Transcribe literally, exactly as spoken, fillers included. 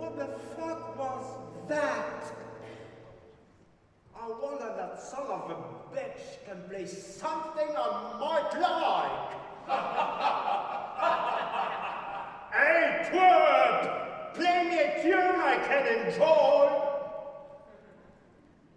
What the fuck was that? I wonder that son of a bitch can play something I might like. Hey, twerp! Play me a tune I can enjoy.